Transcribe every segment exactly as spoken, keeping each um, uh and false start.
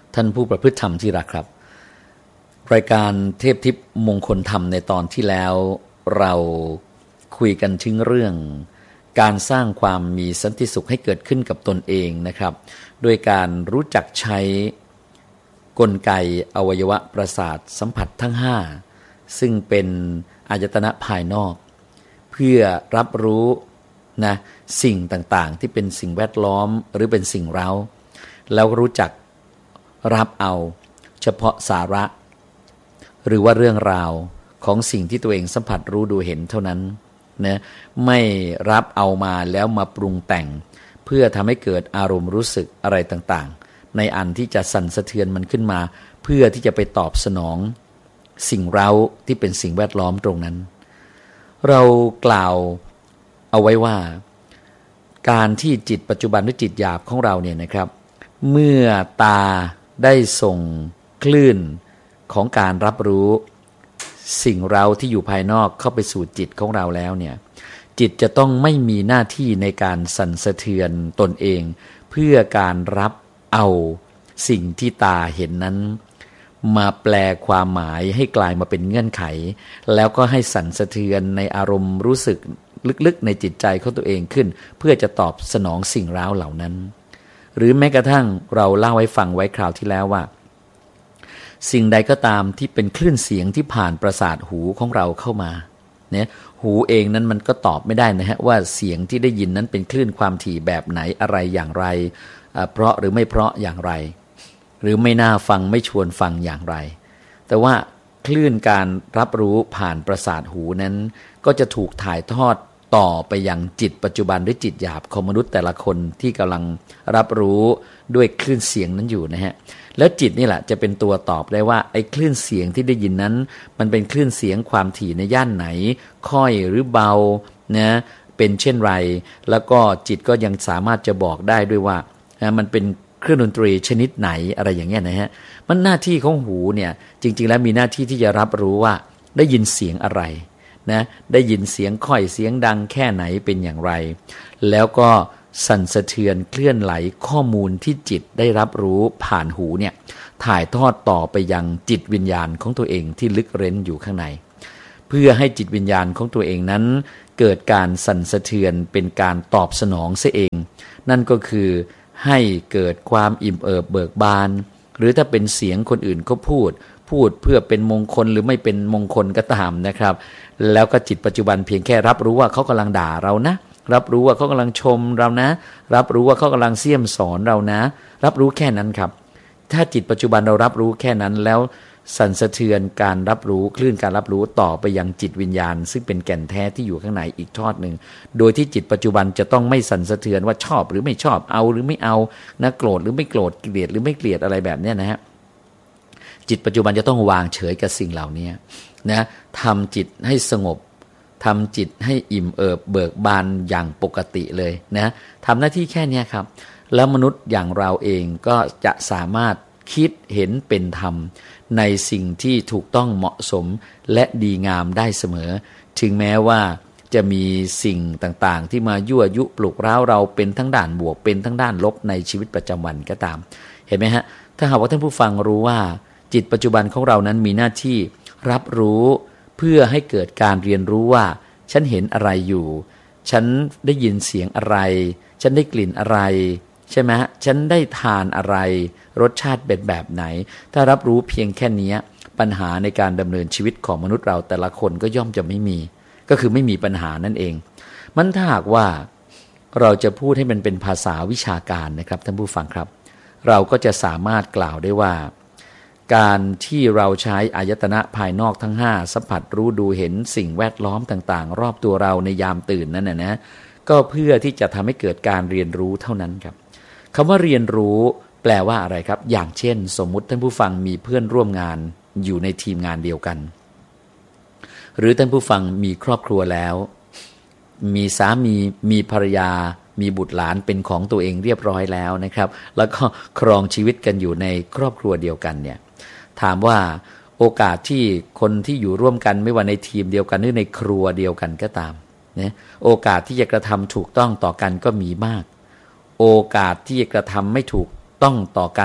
ท่านผู้ประพฤติธรรมที่รักครับรายการเทพทิพย์มงคลธรรมในตอนที่แล้วเราคุยกันถึงเรื่องการสร้างความมีสันติสุขให้เกิดขึ้นกับตนเองนะครับโดยการรู้จักใช้กลไกอวัยวะประสาทสัมผัสทั้งห้าซึ่งเป็นอายตนะภายนอกเพื่อรับรู้นะสิ่งต่างๆที่เป็นสิ่งแวดล้อมหรือเป็นสิ่งเร้าแล้วรู้จักรับเอาเฉพาะสาระหรือว่าเรื่องราวของสิ่งที่ตัวเองสัมผัสรู้ดูเห็นเท่านั้นนะไม่รับเอามาแล้วมาปรุงแต่งเพื่อทำให้เกิดอารมณ์รู้สึกอะไรต่างๆในอันที่จะสั่นสะเทือนมันขึ้นมาเพื่อที่จะไปตอบสนองสิ่งเร้าที่เป็นสิ่งแวดล้อมตรงนั้นเรากล่าวเอาไว้ว่าการที่จิตปัจจุบันหรือจิตหยาบของเราเนี่ยนะครับเมื่อตาได้ส่งคลื่นของการรับรู้สิ่งเราที่อยู่ภายนอกเข้าไปสู่จิตของเราแล้วเนี่ยจิตจะต้องไม่มีหน้าที่ในการสั่นสะเทือนตนเองเพื่อการรับเอาสิ่งที่ตาเห็นนั้นมาแปลความหมายให้กลายมาเป็นเงื่อนไขแล้วก็ให้สั่นสะเทือนในอารมณ์รู้สึกลึกๆในจิตใจของตัวเองขึ้นเพื่อจะตอบสนองสิ่งร้าวเหล่านั้นหรือแม้กระทั่งเราเล่าให้ฟังไว้คราวที่แล้วว่าสิ่งใดก็ตามที่เป็นคลื่นเสียงที่ผ่านประสาทหูของเราเข้ามาเนี่ยหูเองนั้นมันก็ตอบไม่ได้นะฮะว่าเสียงที่ได้ยินนั้นเป็นคลื่นความถี่แบบไหนอะไรอย่างไรเพราะหรือไม่เพราะอย่างไรหรือไม่น่าฟังไม่ชวนฟังอย่างไรแต่ว่าคลื่นการรับรู้ผ่านประสาทหูนั้นก็จะถูกถ่ายทอดต่อไปยังจิตปัจจุบันหรือจิตหยาบของมนุษย์แต่ละคนที่กำลังรับรู้ด้วยคลื่นเสียงนั้นอยู่นะฮะแล้วจิตนี่แหละจะเป็นตัวตอบได้ว่าไอ้คลื่นเสียงที่ได้ยินนั้นมันเป็นคลื่นเสียงความถี่ในย่านไหนค่อยหรือเบานะเป็นเช่นไรแล้วก็จิตก็ยังสามารถจะบอกได้ด้วยว่านะมันเป็นเครื่องดนตรีชนิดไหนอะไรอย่างเงี้ยนะฮะมันหน้าที่ของหูเนี่ยจริงๆแล้วมีหน้าที่ที่จะรับรู้ว่าได้ยินเสียงอะไรนะได้ยินเสียงค่อยเสียงดังแค่ไหนเป็นอย่างไรแล้วก็สั่นสะเทือนเคลื่อนไหลข้อมูลที่จิตได้รับรู้ผ่านหูเนี่ยถ่ายทอดต่อไปยังจิตวิญญาณของตัวเองที่ลึกเร้นอยู่ข้างในเพื่อให้จิตวิญญาณของตัวเองนั้นเกิดการสั่นสะเทือนเป็นการตอบสนองเสียเองนั่นก็คือให้เกิดความอิ่มเอิบเบิกบานหรือถ้าเป็นเสียงคนอื่นเขาพูดพูดเพื่อเป็นมงคลหรือไม่เป็นมงคลก็ตามนะครับแล้วก็จิตปัจจุบันเพียงแค่รับรู้ว่าเขากำลังด่าเรานะรับรู้ว่าเขากำลังชมเรานะรับรู้ว่าเขากำลังเสี่ยมสอนเรานะรับรู้แค่นั้นครับถ้าจิตปัจจุบันเรารับรู้แค่นั้นแล้วสั่นสะเทือนการรับรู้คลื่นการรับรู้ต่อไปยังจิตวิญญาณซึ่งเป็นแก่นแท้ที่อยู่ข้างในอีกทอดหนึ่งโดยที่จิตปัจจุบันจะต้องไม่สั่นสะเทือนว่าชอบหรือไม่ชอบเอาหรือไม่เอานะโกรธหรือไม่โกรธเกลียดหรือไม่เกลียดอะไรแบบนี้นะฮะจิตปัจจุบันจะต้องวางเฉยกับสิ่งเหล่านี้นะทำจิตให้สงบทำจิตให้อิ่มเอิบเบิกบานอย่างปกติเลยนะทำหน้าที่แค่นี้ครับแล้วมนุษย์อย่างเราเองก็จะสามารถคิดเห็นเป็นธรรมในสิ่งที่ถูกต้องเหมาะสมและดีงามได้เสมอถึงแม้ว่าจะมีสิ่งต่างๆที่มายั่วยุปลุกเร้าเราเป็นทั้งด้านบวกเป็นทั้งด้านลบในชีวิตประจำวันก็ตามเห็นไหมฮะถ้าหากว่าท่านผู้ฟังรู้ว่าจิตปัจจุบันของเรานั้นมีหน้าที่รับรู้เพื่อให้เกิดการเรียนรู้ว่าฉันเห็นอะไรอยู่ฉันได้ยินเสียงอะไรฉันได้กลิ่นอะไรใช่ไหมฮะฉันได้ทานอะไรรสชาติเป็นแบบไหนถ้ารับรู้เพียงแค่นี้ปัญหาในการดำเนินชีวิตของมนุษย์เราแต่ละคนก็ย่อมจะไม่มีก็คือไม่มีปัญหานั่นเองมันถ้าหากว่าเราจะพูดให้มันเป็นภาษาวิชาการนะครับท่านผู้ฟังครับเราก็จะสามารถกล่าวได้ว่าการที่เราใช้อายตนะภายนอกทั้งห้าสัมผัสรู้ดูเห็นสิ่งแวดล้อมต่างๆรอบตัวเราในยามตื่นนั่นนะนะก็เพื่อที่จะทำให้เกิดการเรียนรู้เท่านั้นครับคำว่าเรียนรู้แปลว่าอะไรครับอย่างเช่นสมมุติท่านผู้ฟังมีเพื่อนร่วมงานอยู่ในทีมงานเดียวกันหรือท่านผู้ฟังมีครอบครัวแล้วมีสามีมีภรรยามีบุตรหลานเป็นของตัวเองเรียบร้อยแล้วนะครับแล้วก็ครองชีวิตกันอยู่ในครอบครัวเดียวกันเนี่ยถามว่าโอกาสที่คนที่อยู่ร่วมกันไม่ว่าในทีมเดียวกันหรือในครัวเดียวกันก็ตามนะโอกาสที่จะกระทำถูกต้องต่อกันก็มีมากโอกาสที่จะกระทำไม่ถูกต้องต่อกัน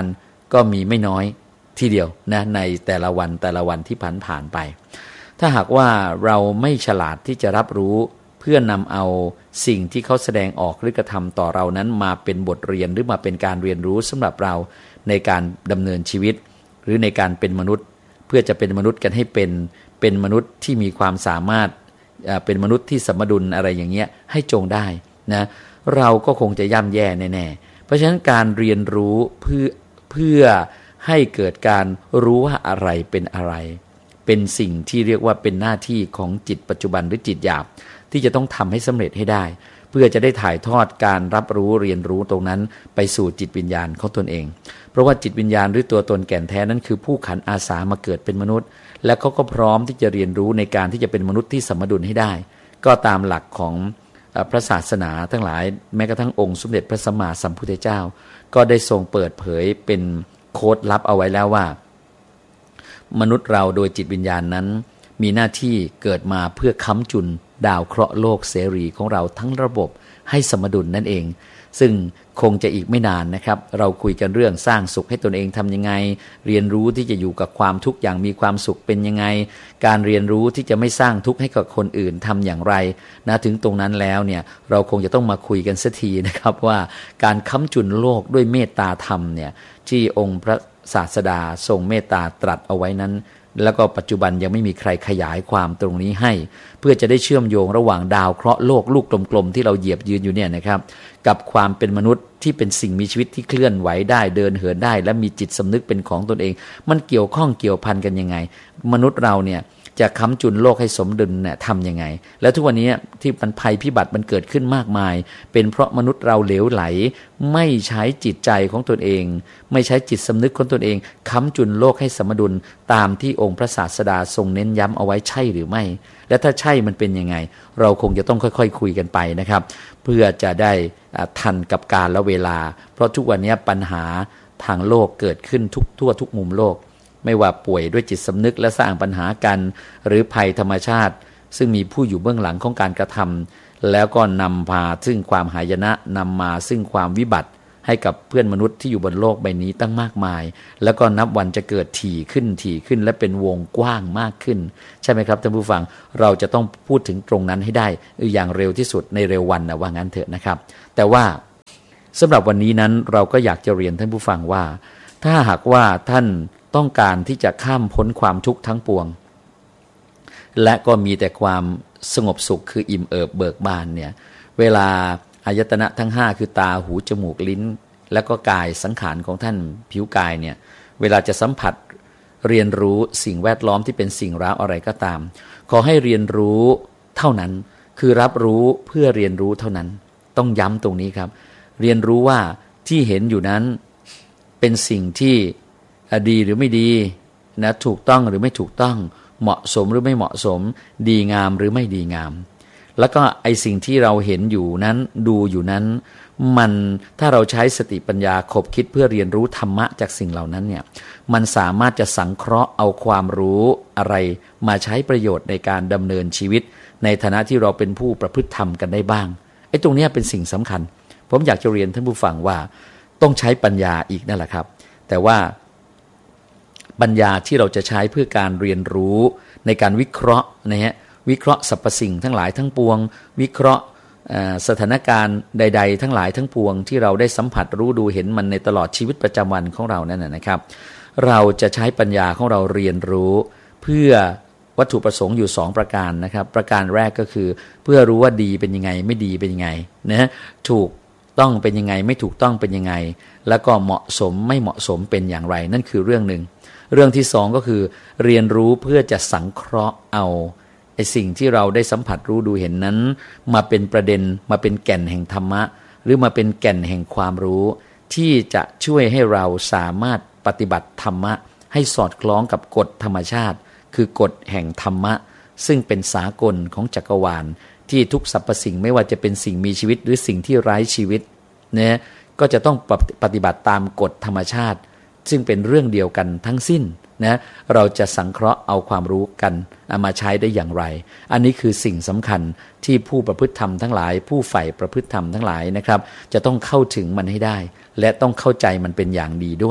ก็มีไม่น้อยทีเดียวนะในแต่ละวันแต่ละวันที่ผ่านผ่านไปถ้าหากว่าเราไม่ฉลาดที่จะรับรู้เพื่อนำเอาสิ่งที่เขาแสดงออกหรือกระทำต่อเรานั้นมาเป็นบทเรียนหรือมาเป็นการเรียนรู้สำหรับเราในการดำเนินชีวิตหรือในการเป็นมนุษย์เพื่อจะเป็นมนุษย์กันให้เป็นเป็นมนุษย์ที่มีความสามารถเป็นมนุษย์ที่สมดุลอะไรอย่างเงี้ยให้จงได้นะเราก็คงจะย่ำแย่แน่ๆเพราะฉะนั้นการเรียนรู้เพื่อเพื่อให้เกิดการรู้ว่าอะไรเป็นอะไรเป็นสิ่งที่เรียกว่าเป็นหน้าที่ของจิตปัจจุบันหรือจิตหยาบที่จะต้องทำให้สำเร็จให้ได้เพื่อจะได้ถ่ายทอดการรับรู้เรียนรู้ตรงนั้นไปสู่จิตวิญญาณของตนเองเพราะว่าจิตวิญญาณหรือตัวตนแก่นแท้นั้นคือผู้ขันอาสามาเกิดเป็นมนุษย์และเขาก็พร้อมที่จะเรียนรู้ในการที่จะเป็นมนุษย์ที่สมดุลให้ได้ก็ตามหลักของพระศาสนาทั้งหลายแม้กระทั่งองค์สมเด็จพระสัมมาสัมพุทธเจ้าก็ได้ทรงเปิดเผยเป็นโค้ดลับเอาไว้แล้วว่ามนุษย์เราโดยจิตวิญญาณนั้นมีหน้าที่เกิดมาเพื่อค้ำจุนดาวเคราะห์โลกเสรีของเราทั้งระบบให้สมดุลนั่นเองซึ่งคงจะอีกไม่นานนะครับเราคุยกันเรื่องสร้างสุขให้ตนเองทำยังไงเรียนรู้ที่จะอยู่กับความทุกข์อย่างมีความสุขเป็นยังไงการเรียนรู้ที่จะไม่สร้างทุกข์ให้กับคนอื่นทำอย่างไรนะถึงตรงนั้นแล้วเนี่ยเราคงจะต้องมาคุยกันสักทีนะครับว่าการค้ำจุนโลกด้วยเมตตาธรรมเนี่ยที่องค์พระศาสดาทรงเมตตาตรัสเอาไว้นั้นแล้วก็ปัจจุบันยังไม่มีใครขยายความตรงนี้ให้เพื่อจะได้เชื่อมโยงระหว่างดาวเคราะห์โลกลูกกลมๆที่เราเหยียบยืนอยู่เนี่ยนะครับกับความเป็นมนุษย์ที่เป็นสิ่งมีชีวิตที่เคลื่อนไหวได้เดินเหินได้และมีจิตสำนึกเป็นของตนเองมันเกี่ยวข้องเกี่ยวพันกันยังไงมนุษย์เราเนี่ยจะค้ำจุนโลกให้สมดุลเนี่ยทำยังไงแล้วทุกวันนี้ที่มันภัยพิบัติมันเกิดขึ้นมากมายเป็นเพราะมนุษย์เราเหลวไหลไม่ใช้จิตใจของตนเองไม่ใช้จิตสำนึกของตนเองค้ำจุนโลกให้สมดุลตามที่องค์พระศาสดาทรงเน้นย้ำเอาไว้ใช่หรือไม่และถ้าใช่มันเป็นยังไงเราคงจะต้องค่อยๆคุยกันไปนะครับเพื่อจะได้ทันกับกาลและเวลาเพราะทุกวันนี้ปัญหาทางโลกเกิดขึ้นทุกทั่วทุกมุมโลกไม่ว่าป่วยด้วยจิตสำนึกและสร้างปัญหากันหรือภัยธรรมชาติซึ่งมีผู้อยู่เบื้องหลังของการกระทำแล้วก็นำพาซึ่งความหายนะนำมาซึ่งความวิบัติให้กับเพื่อนมนุษย์ที่อยู่บนโลกใบนี้ตั้งมากมายแล้วก็นับวันจะเกิดถี่ขึ้นถี่ขึ้นและเป็นวงกว้างมากขึ้นใช่ไหมครับท่านผู้ฟังเราจะต้องพูดถึงตรงนั้นให้ได้อย่างเร็วที่สุดในเร็ววันนะว่างั้นเถอะนะครับแต่ว่าสำหรับวันนี้นั้นเราก็อยากจะเรียนท่านผู้ฟังว่าถ้าหากว่าท่านต้องการที่จะข้ามพ้นความทุกข์ทั้งปวงและก็มีแต่ความสงบสุขคืออิ่มเอิบเบิกบานเนี่ยเวลาอายตนะทั้งห้าคือตาหูจมูกลิ้นแล้วก็กายสังขารของท่านผิวกายเนี่ยเวลาจะสัมผัสเรียนรู้สิ่งแวดล้อมที่เป็นสิ่งร้าวอะไรก็ตามขอให้เรียนรู้เท่านั้นคือรับรู้เพื่อเรียนรู้เท่านั้นต้องย้ำตรงนี้ครับเรียนรู้ว่าที่เห็นอยู่นั้นเป็นสิ่งที่ดีหรือไม่ดีนะถูกต้องหรือไม่ถูกต้องเหมาะสมหรือไม่เหมาะสมดีงามหรือไม่ดีงามแล้วก็ไอสิ่งที่เราเห็นอยู่นั้นดูอยู่นั้นมันถ้าเราใช้สติปัญญาคบคิดเพื่อเรียนรู้ธรรมะจากสิ่งเหล่านั้นเนี่ยมันสามารถจะสังเคราะห์เอาความรู้อะไรมาใช้ประโยชน์ในการดำเนินชีวิตในฐานะที่เราเป็นผู้ประพฤติธรรมกันได้บ้างไอ้ตรงนี้เป็นสิ่งสำคัญผมอยากจะเรียนท่านผู้ฟังว่าต้องใช้ปัญญาอีกนั่นแหละครับแต่ว่าปัญญาที่เราจะใช้เพื่อการเรียนรู้ในการวิเคราะห์นะฮะวิเคราะห์สรรพสิ่งทั้งหลายทั้งปวงวิเคราะห์สถานการณ์ใดๆทั้งหลายทั้งปวงที่เราได้สัมผัสรู้ดูเห็นมันในตลอดชีวิตประจำวันของเรานั่นนะครับเราจะใช้ปัญญาของเราเรียนรู้เพื่อวัตถุประสงค์อยู่สองประการนะครับประการแรกก็คือเพื่อรู้ว่าดีเป็นยังไงไม่ดีเป็นยังไงนะถูกต้องเป็นยังไงไม่ถูกต้องเป็นยังไงแล้วก็เหมาะสมไม่เหมาะสมเป็นอย่างไรนั่นคือเรื่องหนึ่งเรื่องที่สองก็คือเรียนรู้เพื่อจะสังเคราะห์เอาไอ้สิ่งที่เราได้สัมผัสรู้ดูเห็นนั้นมาเป็นประเด็นมาเป็นแก่นแห่งธรรมะหรือมาเป็นแก่นแห่งความรู้ที่จะช่วยให้เราสามารถปฏิบัติธรรมะให้สอดคล้องกับกฎธรรมชาติคือกฎแห่งธรรมะซึ่งเป็นสากลของจักรวาลที่ทุกสรรพสิ่งไม่ว่าจะเป็นสิ่งมีชีวิตหรือสิ่งที่ไร้ชีวิตเนี่ยก็จะต้องปฏิบัติตามกฎธรรมชาติซึ่งเป็นเรื่องเดียวกันทั้งสิ้นนะเราจะสังเคราะห์เอาความรู้กันเอามาใช้ได้อย่างไรอันนี้คือสิ่งสำคัญที่ผู้ประพฤติธรรมทั้งหลายผู้ใฝ่ประพฤติธรรมทั้งหลายนะครับจะต้องเข้าถึงมันให้ได้และต้องเข้าใจมันเป็นอย่างดีด้วย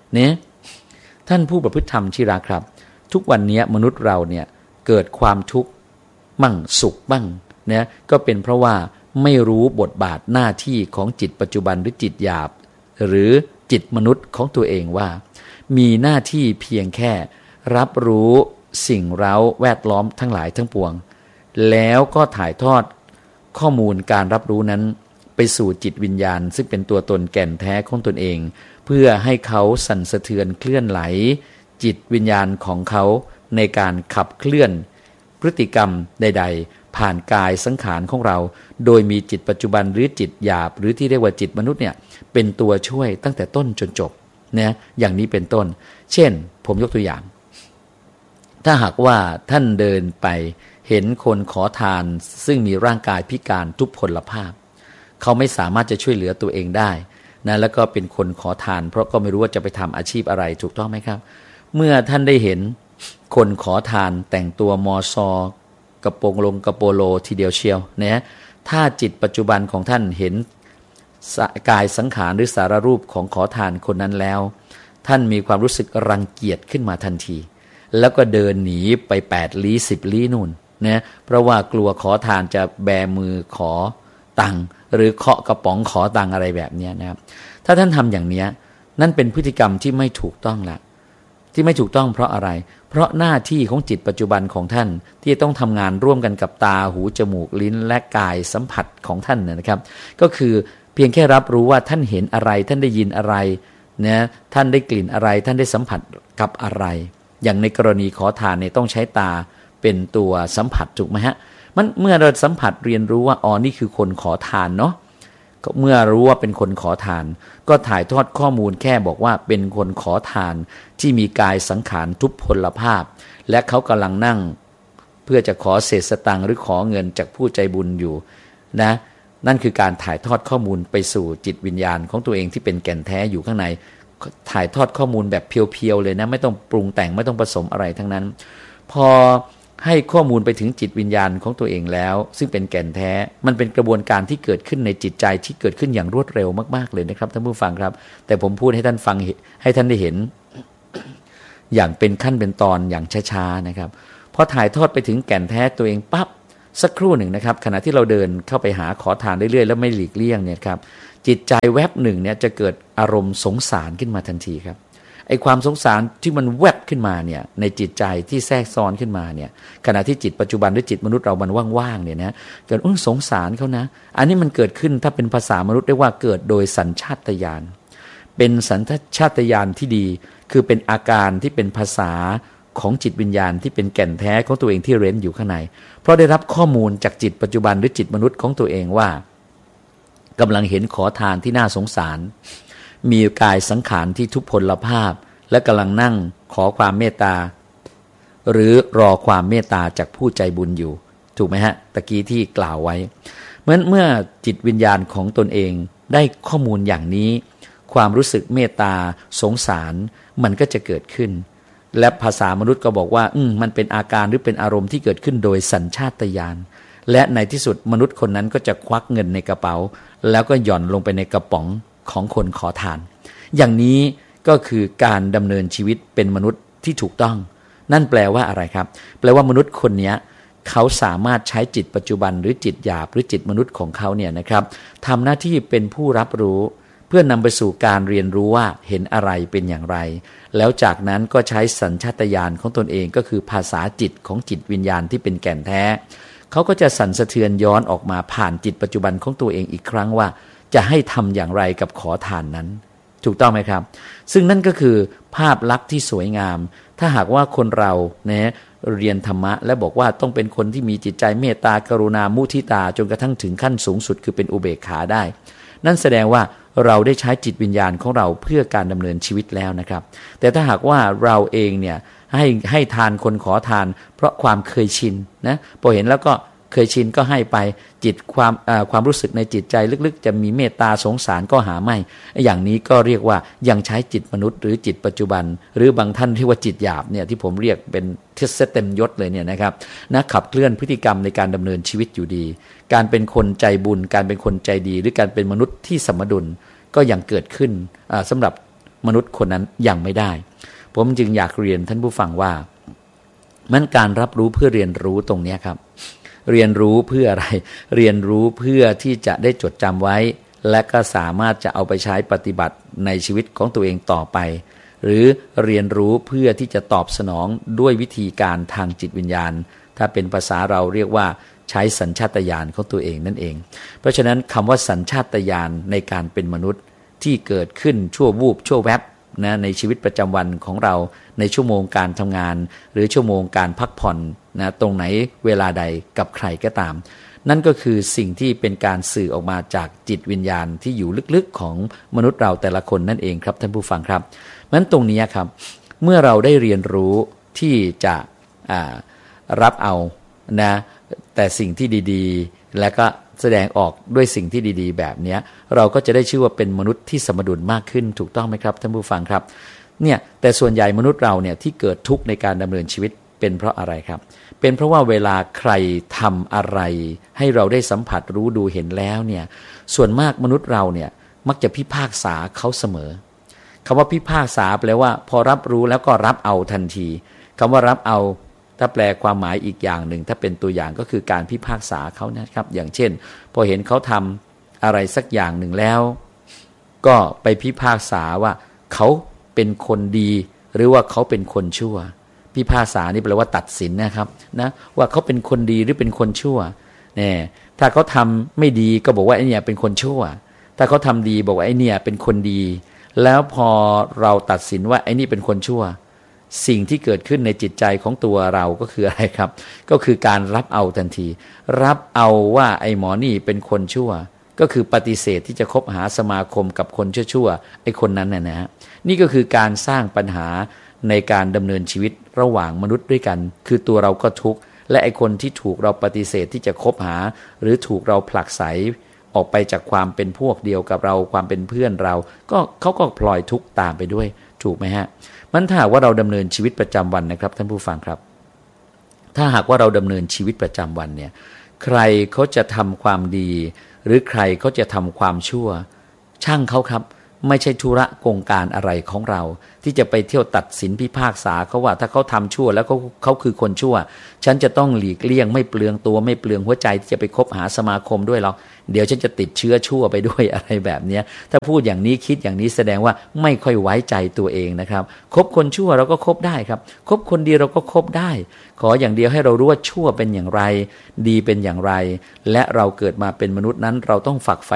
เนี่ยท่านผู้ประพฤติธรรมที่รักครับทุกวันนี้มนุษย์เราเนี่ยเกิดความทุกข์มั่งสุขบ้างเนี่ยก็เป็นเพราะว่าไม่รู้บทบาทหน้าที่ของจิตปัจจุบันหรือจิตหยาบหรือจิตมนุษย์ของตัวเองว่ามีหน้าที่เพียงแค่รับรู้สิ่งเร้าแวดล้อมทั้งหลายทั้งปวงแล้วก็ถ่ายทอดข้อมูลการรับรู้นั้นไปสู่จิตวิญญาณซึ่งเป็นตัวตนแก่นแท้ของตนเองเพื่อให้เขาสั่นสะเทือนเคลื่อนไหลจิตวิญญาณของเขาในการขับเคลื่อนพฤติกรรมใดๆผ่านกายสังขารของเราโดยมีจิตปัจจุบันหรือจิตหยาบหรือที่เรียกว่าจิตมนุษย์เนี่ยเป็นตัวช่วยตั้งแต่ต้นจนจบนะอย่างนี้เป็นต้นเช่นผมยกตัวอย่างถ้าหากว่าท่านเดินไปเห็นคนขอทานซึ่งมีร่างกายพิการทุพพลภาพเขาไม่สามารถจะช่วยเหลือตัวเองได้นะแล้วก็เป็นคนขอทานเพราะก็ไม่รู้ว่าจะไปทำอาชีพอะไรถูกต้องไหมครับเมื่อท่านได้เห็นคนขอทานแต่งตัวมอซอกระโปรงลงกระโปโลทีเดียวเชียวนะถ้าจิตปัจจุบันของท่านเห็นกายสังขารหรือสารรูปของขอทานคนนั้นแล้วท่านมีความรู้สึกรังเกียจขึ้นมาทันทีแล้วก็เดินหนีไปแปดลี้สิบลี้นู่นนะเพราะว่ากลัวขอทานจะแบมือขอตังค์หรือเคาะกระป๋องขอตังค์อะไรแบบนี้นะครับถ้าท่านทำอย่างนี้นั่นเป็นพฤติกรรมที่ไม่ถูกต้องละที่ไม่ถูกต้องเพราะอะไรเพราะหน้าที่ของจิตปัจจุบันของท่านที่ต้องทำงานร่วมกันกับตาหูจมูกลิ้นและกายสัมผัสของท่านนะครับก็คือเพียงแค่รับรู้ว่าท่านเห็นอะไรท่านได้ยินอะไรนะท่านได้กลิ่นอะไรท่านได้สัมผัสกับอะไรอย่างในกรณีขอทานเนี่ยต้องใช้ตาเป็นตัวสัมผัสถูกไหมฮะมันเมื่อเราสัมผัสเรียนรู้ว่าอ๋อนี่คือคนขอทานเนาะเมื่อรู้ว่าเป็นคนขอทานก็ถ่ายทอดข้อมูลแค่บอกว่าเป็นคนขอทานที่มีกายสังขารทุพพลภาพและเขากำลังนั่งเพื่อจะขอเศษสตังค์หรือขอเงินจากผู้ใจบุญอยู่นะนั่นคือการถ่ายทอดข้อมูลไปสู่จิตวิญญาณของตัวเองที่เป็นแก่นแท้อยู่ข้างในถ่ายทอดข้อมูลแบบเพียวๆเลยนะไม่ต้องปรุงแต่งไม่ต้องผสมอะไรทั้งนั้นพอให้ข้อมูลไปถึงจิตวิญญาณของตัวเองแล้วซึ่งเป็นแก่นแท้มันเป็นกระบวนการที่เกิดขึ้นในจิตใจที่เกิดขึ้นอย่างรวดเร็วมากๆเลยนะครับท่านผู้ฟังครับแต่ผมพูดให้ท่านฟังให้ท่านได้เห็น อย่างเป็นขั้นเป็นตอนอย่างช้าๆนะครับพอถ่ายทอดไปถึงแก่นแท้ตัวเองปั๊บสักครู่หนึ่งนะครับขณะที่เราเดินเข้าไปหาขอทานเรื่อยๆแล้วไม่หลีกเลี่ยงเนี่ยครับจิตใจแวบหนึ่งเนี่ยจะเกิดอารมณ์สงสารขึ้นมาทันทีครับไอ้ความสงสารที่มันแวบขึ้นมาเนี่ยในจิตใจที่แทรกซ้อนขึ้นมาเนี่ยขณะที่จิตปัจจุบันหรือจิตมนุษย์เรามันว่างๆเนี่ยนะเกิดอุ้ยสงสารเขานะอันนี้มันเกิดขึ้นถ้าเป็นภาษามนุษย์เรียกว่าเกิดโดยสัญชาตญาณเป็นสัญชาตญาณที่ดีคือเป็นอาการที่เป็นภาษาของจิตวิญญาณที่เป็นแก่นแท้ของตัวเองที่เร้นอยู่ข้างในเพราะได้รับข้อมูลจากจิตปัจจุบันหรือจิตมนุษย์ของตัวเองว่ากำลังเห็นขอทานที่น่าสงสารมีกายสังขารที่ทุพพลภาพและกำลังนั่งขอความเมตตาหรือรอความเมตตาจากผู้ใจบุญอยู่ถูกไหมฮะตะกี้ที่กล่าวไว้เมื่อเมื่อจิตวิญญาณของตนเองได้ข้อมูลอย่างนี้ความรู้สึกเมตตาสงสารมันก็จะเกิดขึ้นและภาษามนุษย์ก็บอกว่าอืมมันเป็นอาการหรือเป็นอารมณ์ที่เกิดขึ้นโดยสัญชาตญาณและในที่สุดมนุษย์คนนั้นก็จะควักเงินในกระเป๋าแล้วก็หย่อนลงไปในกระป๋องของคนขอทานอย่างนี้ก็คือการดำเนินชีวิตเป็นมนุษย์ที่ถูกต้องนั่นแปลว่าอะไรครับแปลว่ามนุษย์คนนี้เขาสามารถใช้จิตปัจจุบันหรือจิตหยาบหรือจิตมนุษย์ของเขาเนี่ยนะครับทำหน้าที่เป็นผู้รับรู้เพื่อนำไปสู่การเรียนรู้ว่าเห็นอะไรเป็นอย่างไรแล้วจากนั้นก็ใช้สัญชาตญาณของตนเองก็คือภาษาจิตของจิตวิญญาณที่เป็นแก่นแท้เขาก็จะสั่นสะเทือนย้อนออกมาผ่านจิตปัจจุบันของตัวเองอีกครั้งว่าจะให้ทำอย่างไรกับขอทานนั้นถูกต้องไหมครับซึ่งนั่นก็คือภาพลักษณ์ที่สวยงามถ้าหากว่าคนเราเนี่ยเรียนธรรมะและบอกว่าต้องเป็นคนที่มีจิตใจเมตตากรุณามุทิตาจนกระทั่งถึงขั้นสูงสุดคือเป็นอุเบกขาได้นั่นแสดงว่าเราได้ใช้จิตวิญญาณของเราเพื่อการดำเนินชีวิตแล้วนะครับแต่ถ้าหากว่าเราเองเนี่ยให้ให้ทานคนขอทานเพราะความเคยชินนะพอเห็นแล้วก็เคยชินก็ให้ไปจิตความความรู้สึกในจิตใจลึกๆจะมีเมตตาสงสารก็หาไม่อย่างนี้ก็เรียกว่ายังใช้จิตมนุษย์หรือจิตปัจจุบันหรือบางท่านที่ว่าจิตหยาบเนี่ยที่ผมเรียกเป็นเทสเต็มยศเลยเนี่ยนะครับนะขับเคลื่อนพฤติกรรมในการดำเนินชีวิตอยู่ดีการเป็นคนใจบุญการเป็นคนใจดีหรือการเป็นมนุษย์ที่สมดุลก็ยังเกิดขึ้นสำหรับมนุษย์คนนั้นยังไม่ได้ผมจึงอยากเรียนท่านผู้ฟังว่ามันการรับรู้เพื่อเรียนรู้ตรงนี้ครับเรียนรู้เพื่ออะไรเรียนรู้เพื่อที่จะได้จดจำไว้และก็สามารถจะเอาไปใช้ปฏิบัติในชีวิตของตัวเองต่อไปหรือเรียนรู้เพื่อที่จะตอบสนองด้วยวิธีการทางจิตวิญญาณถ้าเป็นภาษาเราเรียกว่าใช้สัญชาตญาณของตัวเองนั่นเองเพราะฉะนั้นคำว่าสัญชาตญาณในการเป็นมนุษย์ที่เกิดขึ้นชั่ววูบชั่วแวบนะในชีวิตประจำวันของเราในชั่วโมงการทำงานหรือชั่วโมงการพักผ่อนนะตรงไหนเวลาใดกับใครก็ตามนั่นก็คือสิ่งที่เป็นการสื่อออกมาจากจิตวิญญาณที่อยู่ลึกๆของมนุษย์เราแต่ละคนนั่นเองครับท่านผู้ฟังครับนั้นตรงนี้ครับเมื่อเราได้เรียนรู้ที่จะรับเอานะแต่สิ่งที่ดีๆและก็แสดงออกด้วยสิ่งที่ดีๆแบบนี้เราก็จะได้ชื่อว่าเป็นมนุษย์ที่สมดุลมากขึ้นถูกต้องไหมครับท่านผู้ฟังครับเนี่ยแต่ส่วนใหญ่มนุษย์เราเนี่ยที่เกิดทุกข์ในการดำเนินชีวิตเป็นเพราะอะไรครับเป็นเพราะว่าเวลาใครทำอะไรให้เราได้สัมผัสรู้ดูเห็นแล้วเนี่ยส่วนมากมนุษย์เราเนี่ยมักจะพิพากษาเขาเสมอคำว่าพิพากษาแปลว่าพอรับรู้แล้วก็รับเอาทันทีคำว่ารับเอาถ้าแปลความหมายอีกอย่างหนึ่งถ้าเป็นตัวอย่างก็คือการพิพากษาเขานะครับอย่างเช่นพอเห็นเขาทำอะไรสักอย่างหนึ่งแล้วก็ไปพิพากษาว่าเขาเป็นคนดีหรือว่าเขาเป็นคนชั่วพิพากษานี่แปลว่าตัดสินนะครับนะว่าเขาเป็นคนดีหรือเป็นคนชั่วเนี่ยถ้าเขาทำไม่ดีก็บอกว่าไอ้เนี่ยเป็นคนชั่วถ้าเขาทำดีบอกว่าไอ้เนี่ยเป็นคนดีแล้วพอเราตัดสินว่าไอ้นี่เป็นคนชั่วสิ่งที่เกิดขึ้นในจิตใจของตัวเราก็คืออะไรครับก็คือการรับเอาทันทีรับเอาว่าไอ้หมอนี่เป็นคนชั่วก็คือปฏิเสธที่จะคบหาสมาคมกับคนชั่วๆไอ้คนนั้นน่ะนะฮะนี่ก็คือการสร้างปัญหาในการดำเนินชีวิตระหว่างมนุษย์ด้วยกันคือตัวเราก็ทุกข์และไอ้คนที่ถูกเราปฏิเสธที่จะคบหาหรือถูกเราผลักไสออกไปจากความเป็นพวกเดียวกับเราความเป็นเพื่อนเราก็เขาก็พลอยทุกข์ตามไปด้วยถูกไหมฮะมันถ้าหากว่าเราดำเนินชีวิตประจำวันนะครับท่านผู้ฟังครับถ้าหากว่าเราดำเนินชีวิตประจำวันเนี่ยใครเขาจะทำความดีหรือใครเขาจะทำความชั่วช่างเขาครับไม่ใช่ธุระกงการอะไรของเราที่จะไปเที่ยวตัดสินพิพากษาเขาว่าถ้าเขาทำชั่วแล้วเขาเขาคือคนชั่วฉันจะต้องหลีกเลี่ยงไม่เปลืองตัวไม่เปลืองหัวใจที่จะไปคบหาสมาคมด้วยหรอกเดี๋ยวฉันจะติดเชื้อชั่วไปด้วยอะไรแบบนี้ถ้าพูดอย่างนี้คิดอย่างนี้แสดงว่าไม่ค่อยไว้ใจตัวเองนะครับคบคนชั่วเราก็คบได้ครับคบคนดีเราก็คบได้ขออย่างเดียวให้เรารู้ว่าชั่วเป็นอย่างไรดีเป็นอย่างไรและเราเกิดมาเป็นมนุษย์นั้นเราต้องฝักใฝ่